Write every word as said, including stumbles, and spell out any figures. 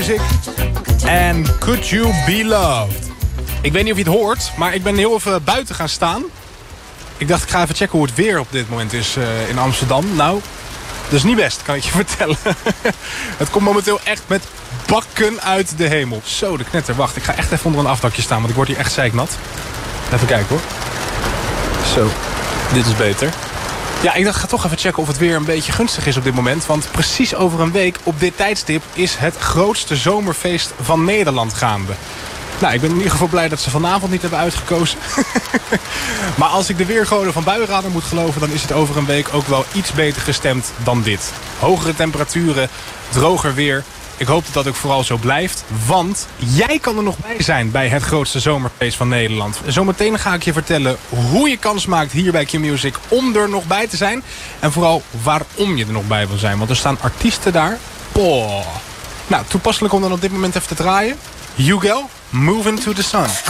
Music. En Could You Be Loved. Ik weet niet of je het hoort, maar ik ben heel even buiten gaan staan. Ik dacht, ik ga even checken hoe het weer op dit moment is uh, in Amsterdam. Nou, dat is niet best, kan ik je vertellen. Het komt momenteel echt met bakken uit de hemel. Zo, de knetter. Wacht, ik ga echt even onder een afdakje staan, want ik word hier echt zeiknat. Even kijken hoor. Zo, dit is beter. Ja, ik dacht, ik ga toch even checken of het weer een beetje gunstig is op dit moment. Want precies over een week op dit tijdstip is het grootste zomerfeest van Nederland gaande. Nou, ik ben in ieder geval blij dat ze vanavond niet hebben uitgekozen. Maar als ik de weergoden van Buienradar moet geloven, dan is het over een week ook wel iets beter gestemd dan dit. Hogere temperaturen, droger weer. Ik hoop dat dat ook vooral zo blijft. Want jij kan er nog bij zijn bij het grootste zomerfeest van Nederland. Zometeen ga ik je vertellen hoe je kans maakt hier bij Q-Music om er nog bij te zijn. En vooral waarom je er nog bij wil zijn. Want er staan artiesten daar. Poh. Nou, toepasselijk om dan op dit moment even te draaien. Hugel, Moving to the Sun.